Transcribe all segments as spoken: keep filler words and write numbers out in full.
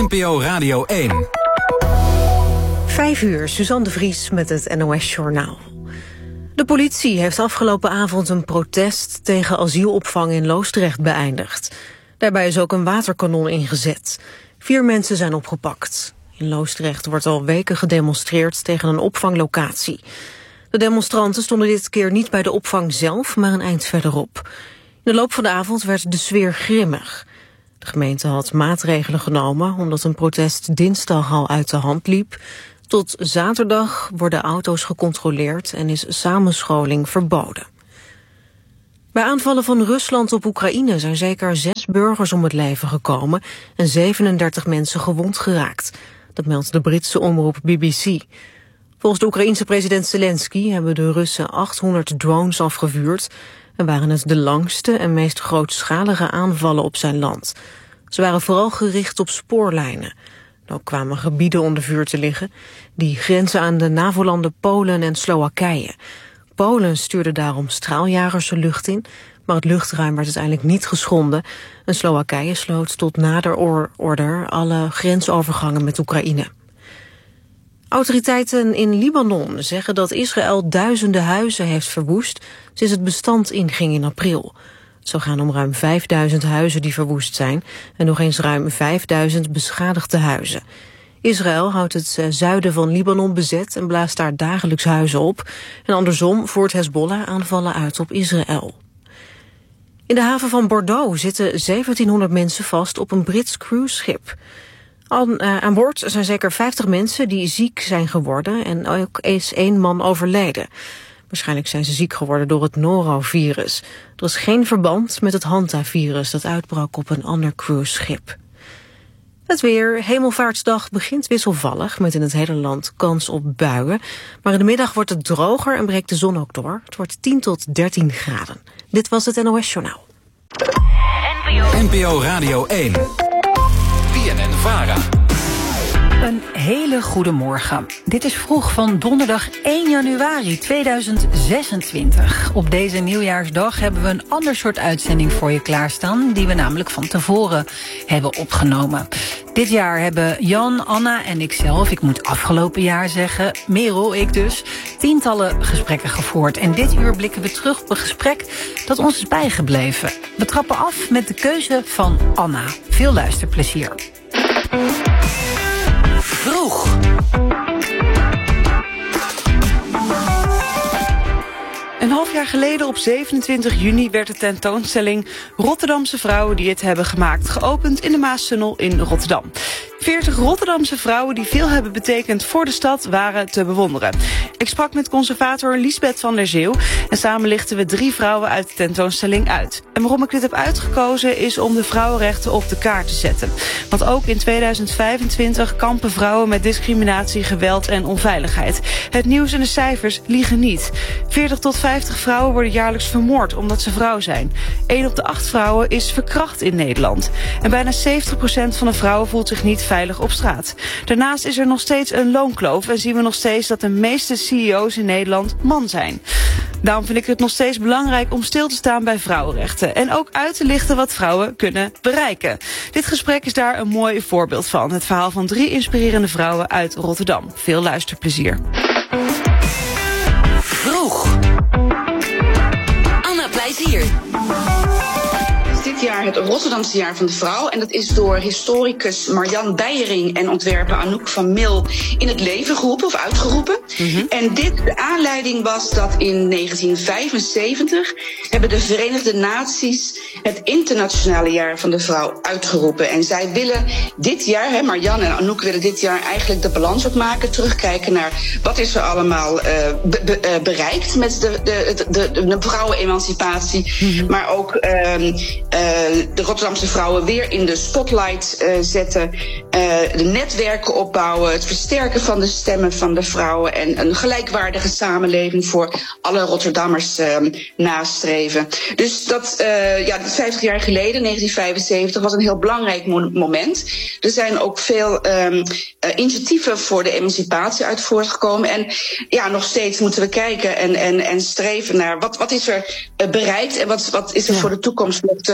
N P O Radio één. Vijf uur, Suzanne de Vries met het N O S-journaal. De politie heeft afgelopen avond een protest tegen asielopvang in Loosdrecht beëindigd. Daarbij is ook een waterkanon ingezet. Vier mensen zijn opgepakt. In Loosdrecht wordt al weken gedemonstreerd tegen een opvanglocatie. De demonstranten stonden dit keer niet bij de opvang zelf, maar een eind verderop. In de loop van de avond werd de sfeer grimmig. De gemeente had maatregelen genomen omdat een protest dinsdag al uit de hand liep. Tot zaterdag worden auto's gecontroleerd en is samenscholing verboden. Bij aanvallen van Rusland op Oekraïne zijn zeker zes burgers om het leven gekomen en zevenendertig mensen gewond geraakt. Dat meldt de Britse omroep B B C. Volgens de Oekraïense president Zelensky hebben de Russen achthonderd drones afgevuurd en waren het de langste en meest grootschalige aanvallen op zijn land. Ze waren vooral gericht op spoorlijnen. Ook kwamen gebieden onder vuur te liggen die grenzen aan de NAVO-landen Polen en Slowakije. Polen stuurde daarom straaljagers de lucht in, maar het luchtruim werd uiteindelijk niet geschonden. En Slowakije sloot tot nader order alle grensovergangen met Oekraïne. Autoriteiten in Libanon zeggen dat Israël duizenden huizen heeft verwoest sinds het bestand inging in april. Het zou gaan om ruim vijfduizend huizen die verwoest zijn en nog eens ruim vijfduizend beschadigde huizen. Israël houdt het zuiden van Libanon bezet en blaast daar dagelijks huizen op. En andersom voert Hezbollah aanvallen uit op Israël. In de haven van Bordeaux zitten zeventienhonderd mensen vast op een Brits cruiseschip. Aan, uh, aan boord zijn zeker vijftig mensen die ziek zijn geworden en ook is één man overleden. Waarschijnlijk zijn ze ziek geworden door het norovirus. Er is geen verband met het hantavirus dat uitbrak op een ander cruiseschip. Het weer. Hemelvaartsdag begint wisselvallig met in het hele land kans op buien. Maar in de middag wordt het droger en breekt de zon ook door. Het wordt tien tot dertien graden. Dit was het N O S-journaal. N P O Radio één. B N N-Vara. Een hele goede morgen. Dit is vroeg van donderdag één januari tweeduizend zesentwintig. Op deze nieuwjaarsdag hebben we een ander soort uitzending voor je klaarstaan, die we namelijk van tevoren hebben opgenomen. Dit jaar hebben Jan, Anna en ikzelf, ik moet afgelopen jaar zeggen, Merel, ik dus, tientallen gesprekken gevoerd. En dit uur blikken we terug op een gesprek dat ons is bijgebleven. We trappen af met de keuze van Anna. Veel luisterplezier. Vroeg. Een half jaar geleden op zevenentwintig juni werd de tentoonstelling Rotterdamse vrouwen die het hebben gemaakt geopend in de Maastunnel in Rotterdam. veertig Rotterdamse vrouwen die veel hebben betekend voor de stad waren te bewonderen. Ik sprak met conservator Liesbeth van der Zeeuw en samen lichten we drie vrouwen uit de tentoonstelling uit. En waarom ik dit heb uitgekozen is om de vrouwenrechten op de kaart te zetten. Want ook in tweeduizend vijfentwintig kampen vrouwen met discriminatie, geweld en onveiligheid. Het nieuws en de cijfers liegen niet. veertig tot vijftig vrouwen worden jaarlijks vermoord omdat ze vrouw zijn. één op de acht vrouwen is verkracht in Nederland. En bijna zeventig procent van de vrouwen voelt zich niet veilig op straat. Daarnaast is er nog steeds een loonkloof en zien we nog steeds dat de meeste C E O's in Nederland man zijn. Daarom vind ik het nog steeds belangrijk om stil te staan bij vrouwenrechten en ook uit te lichten wat vrouwen kunnen bereiken. Dit gesprek is daar een mooi voorbeeld van. Het verhaal van drie inspirerende vrouwen uit Rotterdam. Veel luisterplezier. Vroeg. Anna Plezier. Dit jaar het Rotterdamse jaar van de vrouw. En dat is door historicus Marjan Beijering en ontwerper Anouk van Mil in het leven geroepen of uitgeroepen. Mm-hmm. En dit, de aanleiding was dat in negentien vijfenzeventig hebben de Verenigde Naties het internationale jaar van de vrouw uitgeroepen. En zij willen dit jaar, hè, Marjan en Anouk willen dit jaar eigenlijk de balans opmaken. Terugkijken naar wat is er allemaal uh, be, be, uh, bereikt met de, de, de, de, de vrouwenemancipatie. Mm-hmm. Maar ook uh, Uh, de Rotterdamse vrouwen weer in de spotlight uh, zetten. Uh, de netwerken opbouwen. Het versterken van de stemmen van de vrouwen. En een gelijkwaardige samenleving voor alle Rotterdammers uh, nastreven. Dus dat, uh, ja, dat vijftig jaar geleden, negentien vijfenzeventig, was een heel belangrijk mo- moment. Er zijn ook veel um, uh, initiatieven voor de emancipatie uit voortgekomen. En ja, nog steeds moeten we kijken en, en, en streven naar wat, wat is er uh, bereikt en wat, wat is er ja. voor de toekomst nog te, nog te halen.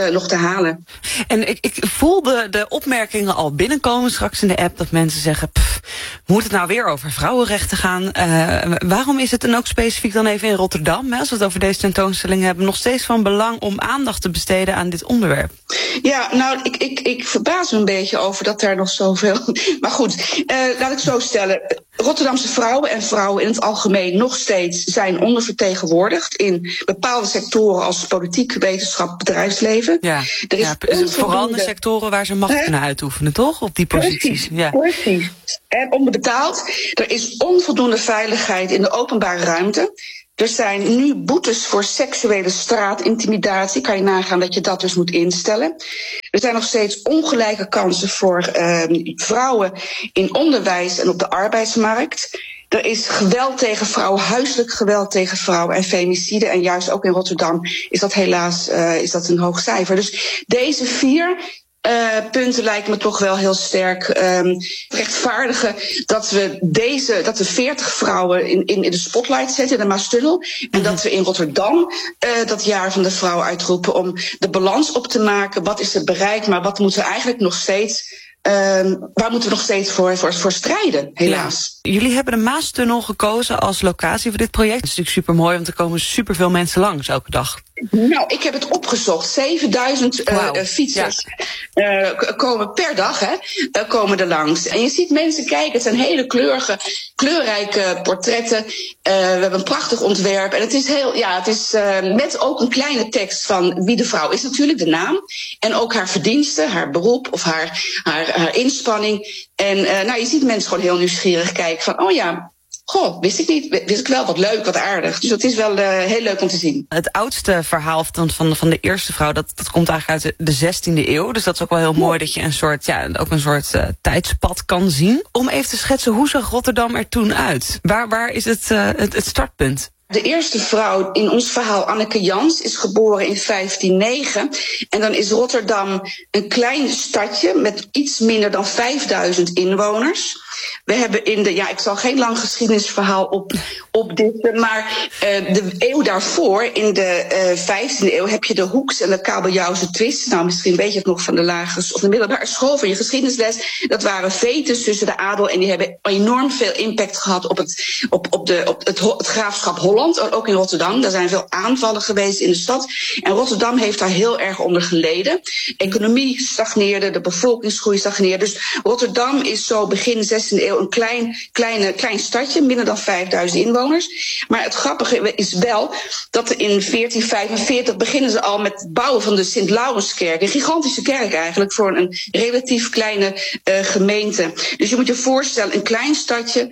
halen. En ik, ik voel de, de opmerkingen al binnenkomen straks in de app, dat mensen zeggen, pff, moet het nou weer over vrouwenrechten gaan? Uh, waarom is het dan ook specifiek dan even in Rotterdam, hè, als we het over deze tentoonstelling hebben, nog steeds van belang om aandacht te besteden aan dit onderwerp? Ja, nou, ik, ik, ik verbaas me een beetje over dat daar nog zoveel... Maar goed, uh, laat ik zo stellen. Rotterdamse vrouwen en vrouwen in het algemeen nog steeds zijn ondervertegenwoordigd in bepaalde sectoren als politiek, wetenschap, bedrijfsleven. Ja, er is ja vooral in de sectoren waar ze macht He? kunnen uitoefenen, toch? Op die posities. Precies, ja. precies. En onbetaald. Er is onvoldoende veiligheid in de openbare ruimte. Er zijn nu boetes voor seksuele straatintimidatie. Kan je nagaan dat je dat dus moet instellen. Er zijn nog steeds ongelijke kansen voor uh, vrouwen in onderwijs en op de arbeidsmarkt. Er is geweld tegen vrouwen, huiselijk geweld tegen vrouwen en femicide. En juist ook in Rotterdam is dat helaas uh, is dat een hoog cijfer. Dus deze vier Uh, punten lijken me toch wel heel sterk um, rechtvaardigen dat we deze, dat we veertig vrouwen in, in, in de spotlight zetten in de Maastunnel. Mm-hmm. En dat we in Rotterdam uh, dat jaar van de vrouw uitroepen om de balans op te maken. Wat is er bereikt, maar wat moeten we eigenlijk nog steeds... Um, waar moeten we nog steeds voor, voor, voor strijden, helaas. Ja. Jullie hebben de Maastunnel gekozen als locatie voor dit project. Dat is natuurlijk super mooi, want er komen superveel mensen langs elke dag. Nou, ik heb het opgezocht. zevenduizend uh, wow. uh, fietsers ja. uh, komen per dag, hè, uh, komen er langs. En je ziet mensen kijken, het zijn hele kleurige, kleurrijke portretten. Uh, we hebben een prachtig ontwerp. En het is heel, ja, het is uh, met ook een kleine tekst van wie de vrouw is natuurlijk, de naam. En ook haar verdiensten, haar beroep of haar, haar, haar inspanning. En uh, nou, je ziet mensen gewoon heel nieuwsgierig kijken van, oh ja, goh, wist ik niet. Wist ik wel, wat leuk, wat aardig. Dus het is wel uh, heel leuk om te zien. Het oudste verhaal van, van, van de eerste vrouw, dat, dat komt eigenlijk uit de, de zestiende eeuw. Dus dat is ook wel heel mooi dat je een soort, ja, ook een soort uh, tijdspad kan zien. Om even te schetsen, hoe zag Rotterdam er toen uit? Waar, waar is het, uh, het, het startpunt? De eerste vrouw in ons verhaal, Anneke Jans, is geboren in vijftien negen. En dan is Rotterdam een klein stadje met iets minder dan vijfduizend inwoners. We hebben in de, ja, ik zal geen lang geschiedenisverhaal op, op dit, maar uh, de eeuw daarvoor, in de uh, vijftiende eeuw, heb je de Hoeks en de kabeljauwse twist. Nou, misschien weet je het nog van de lagere of de middelbare school van je geschiedenisles. Dat waren vetes tussen de adel en die hebben enorm veel impact gehad op het, op, op de, op het, het graafschap Holland, ook in Rotterdam. Daar zijn veel aanvallen geweest in de stad. En Rotterdam heeft daar heel erg onder geleden. Economie stagneerde, de bevolkingsgroei stagneerde. Dus Rotterdam is zo begin zestiende eeuw een klein, kleine, klein stadje, minder dan vijfduizend inwoners. Maar het grappige is wel dat in veertien vijfenveertig beginnen ze al met het bouwen van de Sint-Laurenskerk. Een gigantische kerk eigenlijk voor een relatief kleine uh, gemeente. Dus je moet je voorstellen, een klein stadje,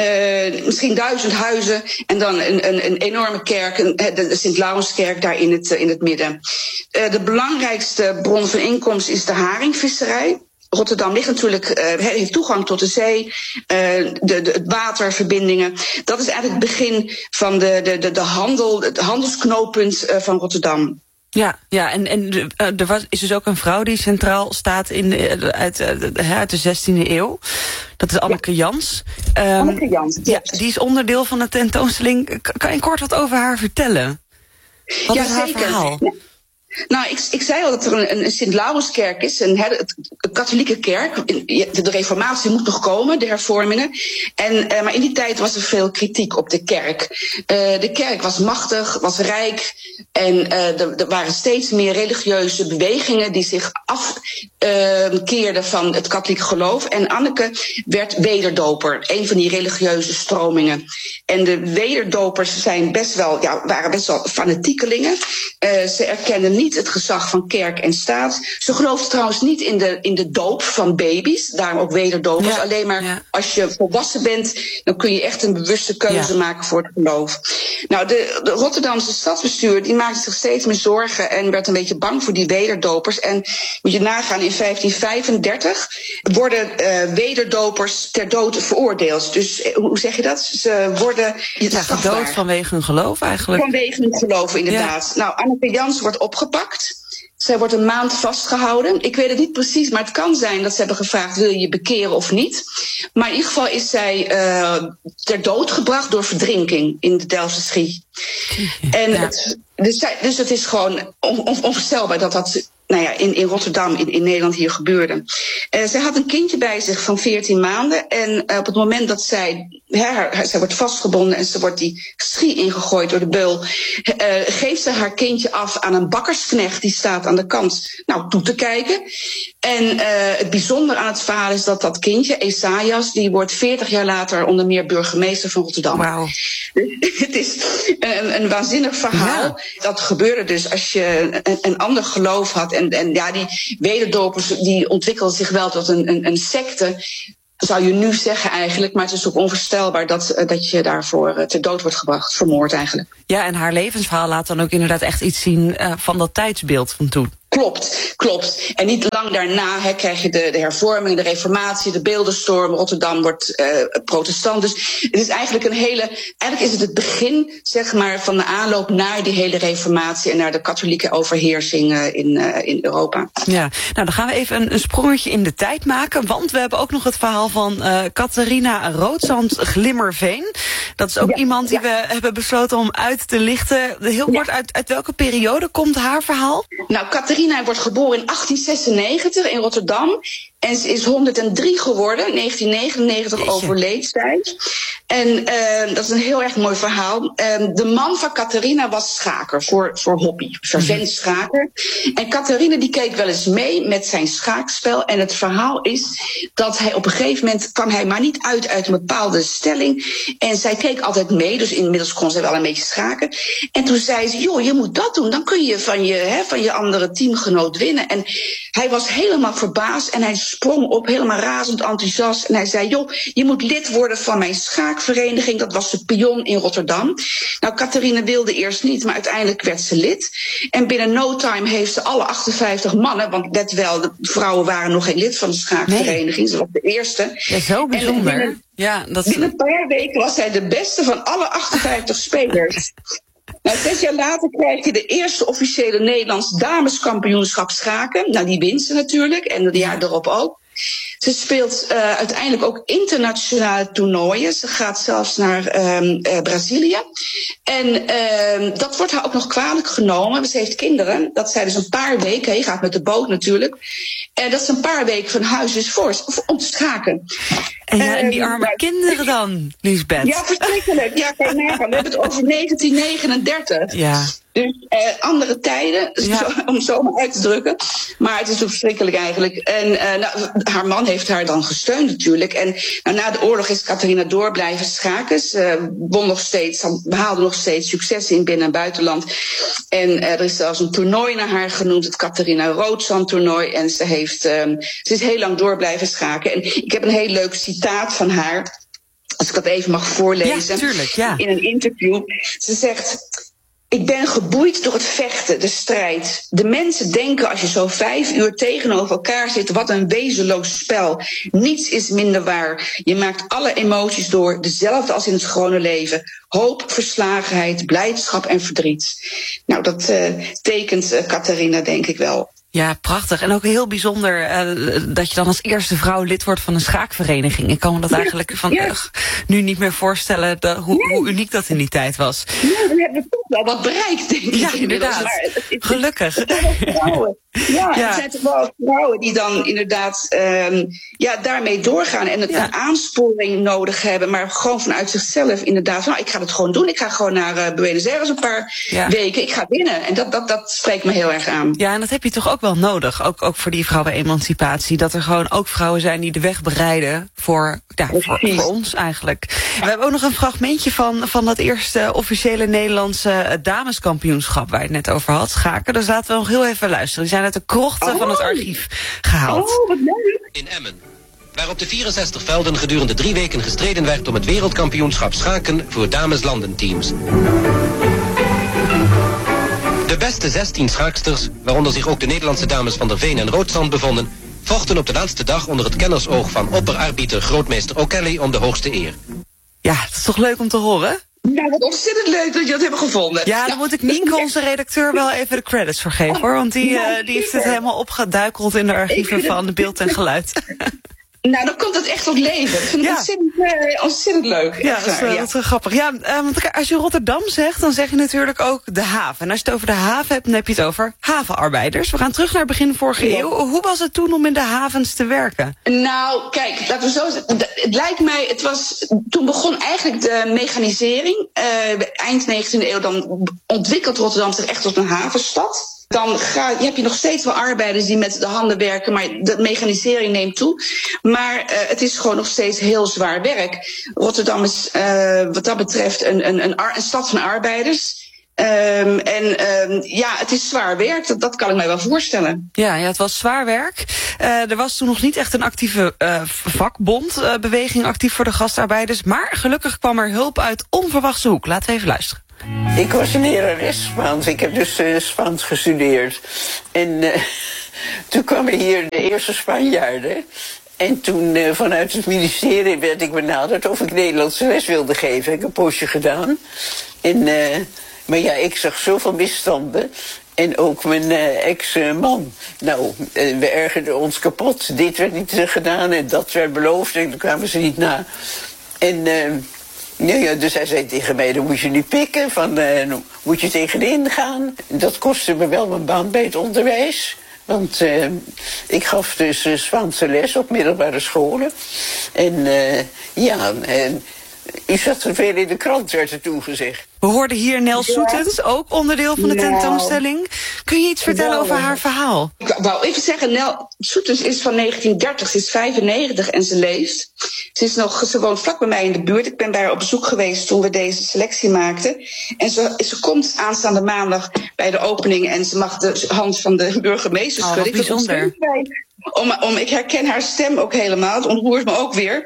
uh, misschien duizend huizen en dan een, een, een enorme kerk, een, de Sint-Laurenskerk daar in het, in het midden. Uh, de belangrijkste bron van inkomsten is de haringvisserij. Rotterdam ligt natuurlijk, uh, heeft toegang tot de zee, uh, de, de waterverbindingen. Dat is eigenlijk het begin van de, de, de, de handel, het handelsknooppunt uh, van Rotterdam. Ja, ja, en, en uh, er was, is dus ook een vrouw die centraal staat in, uh, uit, uh, uit de zestiende eeuw. Dat is Anneke ja. Jans. Um, Anneke Jans, ja. Die is onderdeel van de tentoonstelling. Kan je kort wat over haar vertellen? Wat ja, is haar zeker. verhaal? Ja. Nou, ik, ik zei al dat er een, een Sint-Laurenskerk is, een, een, een katholieke kerk. De reformatie moet nog komen, de hervormingen. En, uh, maar in die tijd was er veel kritiek op de kerk. Uh, de kerk was machtig, was rijk. En uh, er, er waren steeds meer religieuze bewegingen die zich afkeerden uh, van het katholieke geloof. En Anneke werd wederdoper, een van die religieuze stromingen. En de wederdopers zijn best wel, ja, waren best wel fanatiekelingen. Uh, ze erkenden niet het gezag van kerk en staat. Ze geloofden trouwens niet in de, in de doop van baby's. Daarom ook wederdopers. Ja, Alleen maar ja. als je volwassen bent, dan kun je echt een bewuste keuze ja. maken voor het geloof. Nou, de, de Rotterdamse stadsbestuur die maakte zich steeds meer zorgen en werd een beetje bang voor die wederdopers. En moet je nagaan, in vijftien vijfendertig worden uh, wederdopers ter dood veroordeeld. Dus uh, hoe zeg je dat? Ze worden ja, gedood vanwege hun geloof eigenlijk. Vanwege hun geloof, inderdaad. Ja. Nou, Anneke Jans wordt opgepakt. Zij wordt een maand vastgehouden. Ik weet het niet precies, maar het kan zijn dat ze hebben gevraagd: wil je je bekeren of niet? Maar in ieder geval is zij uh, ter dood gebracht door verdrinking in de Delftse Schie. En ja. het, dus, dus het is gewoon on, on, onvoorstelbaar dat dat nou ja, in, in Rotterdam, in, in Nederland hier gebeurde. Uh, zij had een kindje bij zich van veertien maanden. En uh, op het moment dat zij, her, haar, zij wordt vastgebonden en ze wordt die schie ingegooid door de beul, uh, geeft ze haar kindje af aan een bakkersknecht die staat aan de kant, nou, toe te kijken. En uh, het bijzondere aan het verhaal is dat dat kindje, Esaias, die wordt veertig jaar later onder meer burgemeester van Rotterdam. Wauw. Het is een, een waanzinnig verhaal. Ja. Dat gebeurde dus als je een, een ander geloof had. En, en ja, die wederdopers die ontwikkelden zich wel tot een, een, een secte, zou je nu zeggen eigenlijk. Maar het is ook onvoorstelbaar dat, dat je daarvoor ter dood wordt gebracht, vermoord eigenlijk. Ja, en haar levensverhaal laat dan ook inderdaad echt iets zien uh, van dat tijdsbeeld van toen. Klopt, klopt. En niet lang daarna he, krijg je de, de hervorming, de reformatie, de beeldenstorm. Rotterdam wordt uh, protestant. Dus het is eigenlijk een hele. Eigenlijk is het het begin, zeg maar, van de aanloop naar die hele reformatie en naar de katholieke overheersing uh, in, uh, in Europa. Ja, nou dan gaan we even een, een sprongetje in de tijd maken. Want we hebben ook nog het verhaal van uh, Catharina Rootzand-Glimmerveen. Dat is ook ja, iemand die ja. we hebben besloten om uit te lichten. Heel kort, ja. uit, uit welke periode komt haar verhaal? Nou, Catharina wordt geboren in achttien zesennegentig in Rotterdam. En ze is honderddrie geworden. negentien negenennegentig overleed zij. En uh, dat is een heel erg mooi verhaal. Uh, de man van Catharina was schaker, voor, voor hobby. Vervent schaker. En Catharina die keek wel eens mee met zijn schaakspel. En het verhaal is dat hij op een gegeven moment kwam hij maar niet uit uit een bepaalde stelling. En zij keek altijd mee, dus inmiddels kon ze wel een beetje schaken. En toen zei ze, joh, je moet dat doen. Dan kun je van je, hè, van je andere teamgenoot winnen. En hij was helemaal verbaasd en hij sprong op, helemaal razend enthousiast. En hij zei, joh, je moet lid worden van mijn schaakvereniging. Dat was de Pion in Rotterdam. Nou, Catharina wilde eerst niet, maar uiteindelijk werd ze lid. En binnen no time heeft ze alle achtenvijftig mannen, want let wel, de vrouwen waren nog geen lid van de schaakvereniging. Nee. Ze was de eerste. Ja, zo bijzonder. En binnen, ja, dat is... binnen een paar weken was zij de beste van alle achtenvijftig spelers. Nou, zes jaar later krijg je de eerste officiële Nederlands dameskampioenschap schaken. Nou, die wint ze natuurlijk en het jaar erop ook. Ze speelt uh, uiteindelijk ook internationale toernooien. Ze gaat zelfs naar um, uh, Brazilië. En uh, dat wordt haar ook nog kwalijk genomen. Ze heeft kinderen. Dat zij dus een paar weken, je gaat met de boot natuurlijk. En dat ze een paar weken van huis is voor, om te schaken. En, ja, en die arme uh, kinderen dan, Liesbeth? Ja, verschrikkelijk. Ja, kijk nagaan. We hebben het over negentien negenendertig. Ja. Dus uh, andere tijden, ja. zo, om het zo maar uit te drukken. Maar het is zo verschrikkelijk eigenlijk. En uh, nou, haar man heeft haar dan gesteund natuurlijk. En nou, na de oorlog is Catharina door blijven schaken. Ze won nog steeds, behaalde nog steeds successen in binnen- en buitenland. En uh, er is zelfs een toernooi naar haar genoemd, het Catharina Rootzand toernooi. En ze, heeft, uh, ze is heel lang door blijven schaken. En ik heb een heel leuk citaat van haar, als ik dat even mag voorlezen. Ja, tuurlijk, ja. In een interview. Ze zegt: ik ben geboeid door het vechten, de strijd. De mensen denken als je zo vijf uur tegenover elkaar zit, wat een wezenloos spel. Niets is minder waar. Je maakt alle emoties door, dezelfde als in het gewone leven. Hoop, verslagenheid, blijdschap en verdriet. Nou, dat uh, tekent uh, Catharina denk ik wel. Ja, prachtig. En ook heel bijzonder uh, dat je dan als eerste vrouw lid wordt van een schaakvereniging. Ik kan me dat eigenlijk van ja. uh, nu niet meer voorstellen de, hoe, nee. hoe uniek dat in die tijd was. Ja, dan hebben we toch wel wat bereikt, denk ik. Ja, inderdaad. Maar het, het, Gelukkig. Het zijn wel vrouwen. Ja, ja, het zijn toch wel vrouwen die dan inderdaad um, ja, daarmee doorgaan en het ja. een aansporing nodig hebben, maar gewoon vanuit zichzelf inderdaad. Nou, ik ga het gewoon doen. Ik ga gewoon naar uh, Buenos Aires een paar ja. weken. Ik ga winnen. En dat, dat, dat spreekt me heel erg aan. Ja, en dat heb je toch ook wel nodig. Ook, ook voor die vrouwenemancipatie. Dat er gewoon ook vrouwen zijn die de weg bereiden voor, ja, voor, voor ons eigenlijk. We hebben ook nog een fragmentje van, van dat eerste officiële Nederlandse dameskampioenschap waar je het net over had, schaken. Dus laten we nog heel even luisteren. Die zijn uit de krochten oh. van het archief gehaald. Oh, wat leuk. In Emmen, waar op de vierenzestig velden gedurende drie weken gestreden werd om het wereldkampioenschap schaken voor dameslandenteams. De beste zestien schaaksters, waaronder zich ook de Nederlandse dames Van der Veen en Rootzand bevonden, vochten op de laatste dag onder het kennersoog van opperarbiter grootmeester O'Kelly om de hoogste eer. Ja, dat is toch leuk om te horen? Ja, wat ontzettend leuk dat je dat hebben gevonden. Ja, dan ja. moet ik Nienke, onze redacteur, wel even de credits voor geven, hoor. Want die, ja, uh, die heeft het helemaal opgeduikeld in de archieven van de beeld en geluid. Nou, dan komt het echt tot leven. Dat vind ik ja. ontzettend, uh, ontzettend leuk. Ja, dat is, uh, ja. dat is uh, grappig. Ja, uh, want als je Rotterdam zegt, dan zeg je natuurlijk ook de haven. En als je het over de haven hebt, dan heb je het over havenarbeiders. We gaan terug naar begin vorige ja. eeuw. Hoe was het toen om in de havens te werken? Nou, kijk, laten we zo zeggen. Het lijkt mij, het was, toen begon eigenlijk de mechanisering. Uh, eind negentiende eeuw, dan ontwikkelt Rotterdam zich echt tot een havenstad. Dan ga, heb je nog steeds wel arbeiders die met de handen werken, maar de mechanisering neemt toe. Maar uh, het is gewoon nog steeds heel zwaar werk. Rotterdam is uh, wat dat betreft een, een, een, ar- een stad van arbeiders. Um, en um, ja, het is zwaar werk, dat, dat kan ik mij wel voorstellen. Ja, ja, het was zwaar werk. Uh, er was toen nog niet echt een actieve uh, vakbondbeweging uh, actief voor de gastarbeiders. Maar gelukkig kwam er hulp uit onverwachte hoek. Laten we even luisteren. Ik was een lerares Spaans. Ik heb dus uh, Spaans gestudeerd. En uh, toen kwamen hier de eerste Spanjaarden. En toen uh, vanuit het ministerie werd ik benaderd of ik Nederlandse les wilde geven. Ik heb een poosje gedaan. En, uh, maar ja, ik zag zoveel misstanden. En ook mijn uh, ex-man. Nou, uh, we ergerden ons kapot. Dit werd niet uh, gedaan en dat werd beloofd. En dan kwamen ze niet na. En... Uh, Ja, ja, dus hij zei tegen mij, dan moet je nu pikken, van, uh, dan moet je tegenin gaan. Dat kostte me wel mijn baan bij het onderwijs. Want uh, ik gaf dus uh, Spaanse les op middelbare scholen. En uh, ja, en u zat zoveel in de krant, werd er toen gezegd. We hoorden hier Nel Soetens, ook onderdeel van de nou, tentoonstelling. Kun je iets vertellen nou, over haar verhaal? Ik wou even zeggen, Nel Soetens is van negentien dertig, ze is vijfennegentig en ze leeft. Ze, is nog, ze woont vlak bij mij in de buurt. Ik ben bij haar op bezoek geweest toen we deze selectie maakten. En ze, ze komt aanstaande maandag bij de opening en ze mag de hand van de burgemeester schudden. Oh, bijzonder. Om, om, ik herken haar stem ook helemaal. Het ontroert me ook weer.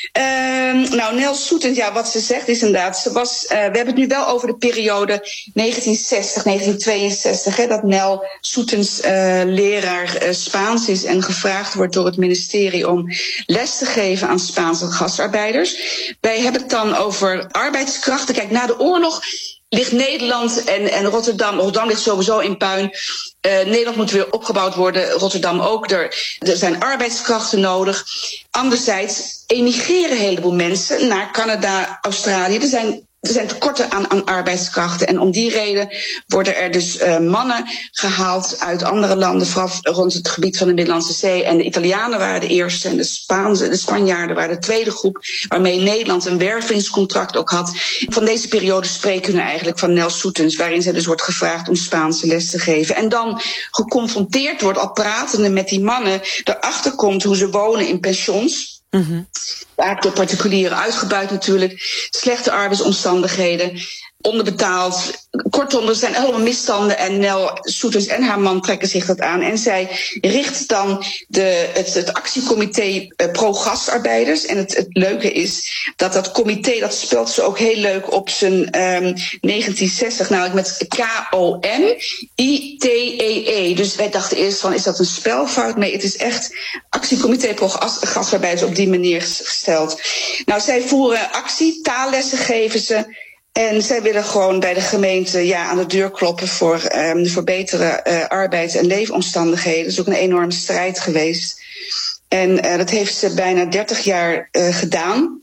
Uh, nou, Nel Soetens, ja, wat ze zegt is inderdaad... Ze was, uh, we hebben het nu wel over de periode negentien zestig, negentien tweeënzestig... Hè, dat Nel Soetens uh, leraar uh, Spaans is... en gevraagd wordt door het ministerie om les te geven aan Spaanse gastarbeiders. Wij hebben het dan over arbeidskrachten. Kijk, na de oorlog ligt Nederland en, en Rotterdam... Rotterdam ligt sowieso in puin... Uh, Nederland moet weer opgebouwd worden, Rotterdam ook. Er, er zijn arbeidskrachten nodig. Anderzijds emigreren een heleboel mensen naar Canada, Australië. Er zijn, er zijn tekorten aan, aan arbeidskrachten. En om die reden worden er dus uh, mannen gehaald uit andere landen, vooral rond het gebied van de Middellandse Zee. En de Italianen waren de eerste en de, Spaanse, de Spanjaarden waren de tweede groep, waarmee Nederland een wervingscontract ook had. Van deze periode spreken we eigenlijk van Nel Soetens, waarin zij dus wordt gevraagd om Spaanse les te geven. En dan geconfronteerd wordt, al pratende met die mannen, erachter komt hoe ze wonen in pensions. Mm-hmm. Vaak door particulieren uitgebuit natuurlijk. Slechte arbeidsomstandigheden. Onderbetaald. Kortom, er zijn allemaal misstanden en Nel Soetens en haar man trekken zich dat aan. En zij richt dan de, het, het actiecomité uh, pro-gastarbeiders. En het, het leuke is dat dat comité, dat spelt ze ook heel leuk op zijn um, negentien zestig, namelijk met K O M I T E E. Dus wij dachten eerst van, is dat een spelfout? Nee, het is echt actiecomité pro-gastarbeiders op die manier gesteld. Nou, zij voeren actie, taallessen geven ze. En zij willen gewoon bij de gemeente ja, aan de deur kloppen voor, um, voor betere uh, arbeids- en leefomstandigheden. Dat is ook een enorme strijd geweest. En uh, dat heeft ze bijna dertig jaar uh, gedaan.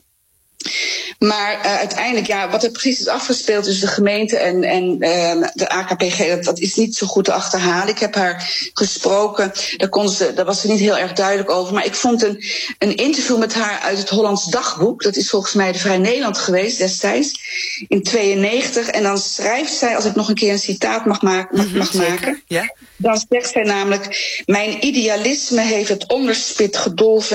Maar uh, uiteindelijk, ja, wat er precies is afgespeeld tussen de gemeente en, en uh, de A K P G, dat, dat is niet zo goed te achterhalen. Ik heb haar gesproken, daar, kon ze, daar was ze niet heel erg duidelijk over. Maar ik vond een, een interview met haar uit het Hollands Dagboek. Dat is volgens mij de Vrij Nederland geweest destijds, in tweeënnegentig. En dan schrijft zij, als ik nog een keer een citaat mag, ma- mag, mag mm-hmm, maken... Ja. Dan zegt zij namelijk, mijn idealisme heeft het onderspit gedolven